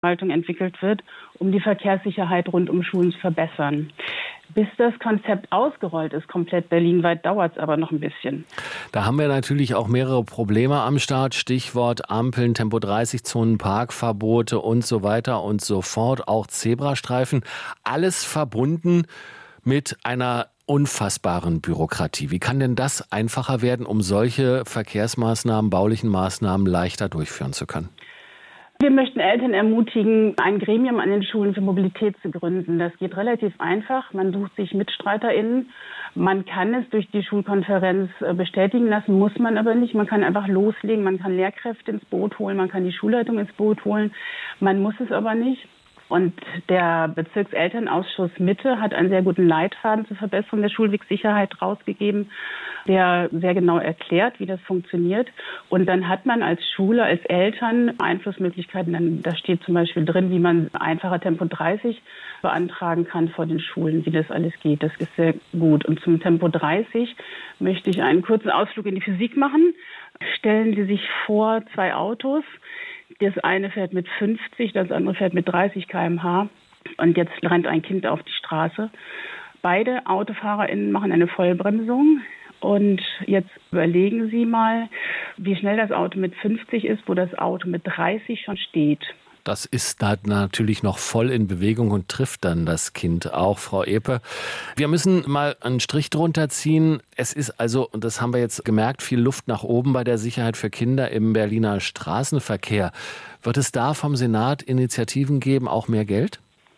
Verwaltung entwickelt wird, um die Verkehrssicherheit rund um Schulen zu verbessern. Bis das Konzept ausgerollt ist, komplett berlinweit, dauert es aber noch ein bisschen. Da haben wir natürlich auch mehrere Probleme am Start. Stichwort Ampeln, Tempo-30-Zonen, Parkverbote und so weiter und so fort. Auch Zebrastreifen. Alles verbunden mit einer unfassbaren Bürokratie. Wie kann denn das einfacher werden, um solche Verkehrsmaßnahmen, baulichen Maßnahmen leichter durchführen zu können? Wir möchten Eltern ermutigen, ein Gremium an den Schulen für Mobilität zu gründen. Das geht relativ einfach. Man sucht sich MitstreiterInnen. Man kann es durch die Schulkonferenz bestätigen lassen, muss man aber nicht. Man kann einfach loslegen. Man kann Lehrkräfte ins Boot holen. Man kann die Schulleitung ins Boot holen. Man muss es aber nicht. Und der Bezirkselternausschuss Mitte hat einen sehr guten Leitfaden zur Verbesserung der Schulwegsicherheit rausgegeben, der sehr genau erklärt, wie das funktioniert. Und dann hat man als Schule, als Eltern Einflussmöglichkeiten. Da steht zum Beispiel drin, wie man einfacher Tempo 30 beantragen kann vor den Schulen, wie das alles geht. Das ist sehr gut. Und zum Tempo 30 möchte ich einen kurzen Ausflug in die Physik machen. Stellen Sie sich vor, 2 Autos. Das eine fährt mit 50, das andere fährt mit 30 km/h. Und jetzt rennt ein Kind auf die Straße. Beide AutofahrerInnen machen eine Vollbremsung. Und jetzt überlegen Sie mal, wie schnell das Auto mit 50 ist, wo das Auto mit 30 schon steht. Das ist da natürlich noch voll in Bewegung und trifft dann das Kind auch, Frau Epe. Wir müssen mal einen Strich drunter ziehen. Es ist also, und das haben wir jetzt gemerkt, viel Luft nach oben bei der Sicherheit für Kinder im Berliner Straßenverkehr. Wird es da vom Senat Initiativen geben, auch mehr Geld?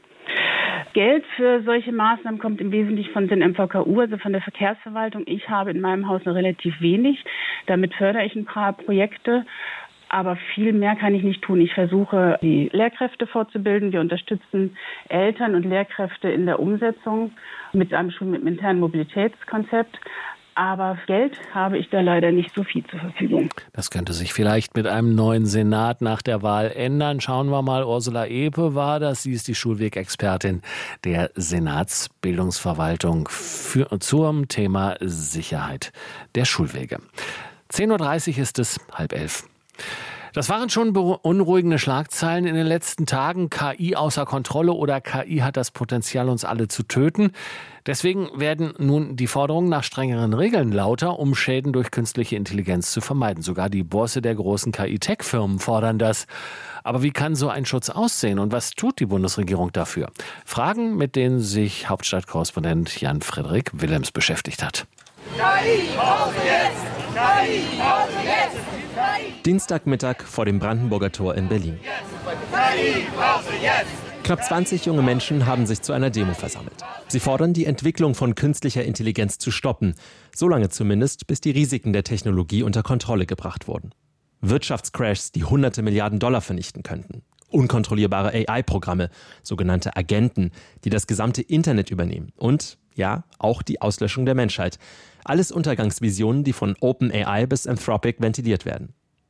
Geld für solche Maßnahmen kommt im Wesentlichen von den MVKU, also von der Verkehrsverwaltung. Ich habe in meinem Haus noch relativ wenig. Damit fördere ich ein paar Projekte. Aber viel mehr kann ich nicht tun. Ich versuche, die Lehrkräfte fortzubilden. Wir unterstützen Eltern und Lehrkräfte in der Umsetzung mit einem internen Mobilitätskonzept. Aber Geld habe ich da leider nicht so viel zur Verfügung. Das könnte sich vielleicht mit einem neuen Senat nach der Wahl ändern. Schauen wir mal, Ursula Epe war das. Sie ist die Schulwegexpertin der Senatsbildungsverwaltung zum Thema Sicherheit der Schulwege. 10.30 Uhr ist es, 10:30. Das waren schon beunruhigende Schlagzeilen in den letzten Tagen. KI außer Kontrolle oder KI hat das Potenzial, uns alle zu töten. Deswegen werden nun die Forderungen nach strengeren Regeln lauter, um Schäden durch künstliche Intelligenz zu vermeiden. Sogar die Bosse der großen KI-Tech-Firmen fordern das. Aber wie kann so ein Schutz aussehen und was tut die Bundesregierung dafür? Fragen, mit denen sich Hauptstadtkorrespondent Jan-Frederik Willems beschäftigt hat. KI, Pause jetzt! KI, Pause jetzt! Dienstagmittag vor dem Brandenburger Tor in Berlin. KI, Pause jetzt! Knapp 20 junge Menschen haben sich zu einer Demo versammelt. Sie fordern, die Entwicklung von künstlicher Intelligenz zu stoppen. Solange zumindest, bis die Risiken der Technologie unter Kontrolle gebracht wurden. Wirtschaftscrashs, die hunderte Milliarden Dollar vernichten könnten. Unkontrollierbare AI-Programme, sogenannte Agenten, die das gesamte Internet übernehmen. Und, ja, auch die Auslöschung der Menschheit. Alles Untergangsvisionen, die von OpenAI bis Anthropic ventiliert werden.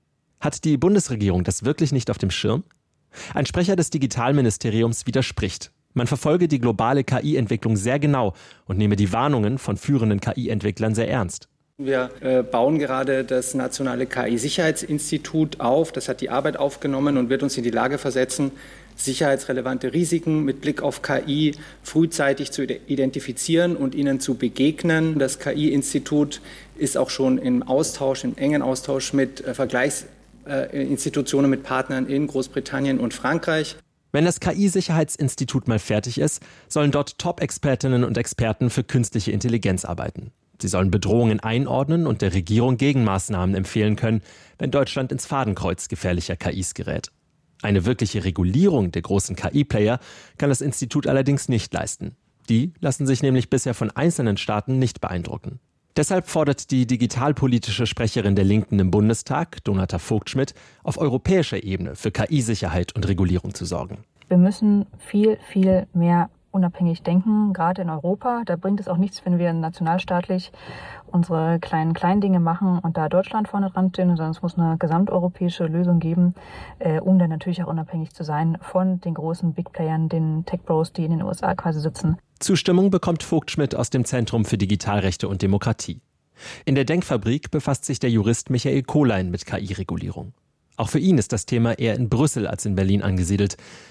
Hat die Bundesregierung das wirklich nicht auf dem Schirm? Ein Sprecher des Digitalministeriums widerspricht. Man verfolge die globale KI-Entwicklung sehr genau und nehme die Warnungen von führenden KI-Entwicklern sehr ernst. Wir bauen gerade das Nationale KI-Sicherheitsinstitut auf. Das hat die Arbeit aufgenommen und wird uns in die Lage versetzen, sicherheitsrelevante Risiken mit Blick auf KI frühzeitig zu identifizieren und ihnen zu begegnen. Das KI-Institut ist auch schon im engen Austausch mit Vergleichsinstitutionen, mit Partnern in Großbritannien und Frankreich. Wenn das KI-Sicherheitsinstitut mal fertig ist, sollen dort Top-Expertinnen und Experten für künstliche Intelligenz arbeiten. Sie sollen Bedrohungen einordnen und der Regierung Gegenmaßnahmen empfehlen können, wenn Deutschland ins Fadenkreuz gefährlicher KIs gerät. Eine wirkliche Regulierung der großen KI-Player kann das Institut allerdings nicht leisten. Die lassen sich nämlich bisher von einzelnen Staaten nicht beeindrucken. Deshalb fordert die digitalpolitische Sprecherin der Linken im Bundestag, Donata Vogt-Schmidt, auf europäischer Ebene für KI-Sicherheit und Regulierung zu sorgen. Wir müssen viel, viel mehr unabhängig denken, gerade in Europa. Da bringt es auch nichts, wenn wir nationalstaatlich unsere kleinen Dinge machen und da Deutschland vorne dran stehen, sondern es muss eine gesamteuropäische Lösung geben, um dann natürlich auch unabhängig zu sein von den großen Big Playern, den Tech Bros, die in den USA quasi sitzen. Zustimmung bekommt Vogt-Schmidt aus dem Zentrum für Digitalrechte und Demokratie. In der Denkfabrik befasst sich der Jurist Michael Kohlein mit KI-Regulierung. Auch für ihn ist das Thema eher in Brüssel als in Berlin angesiedelt.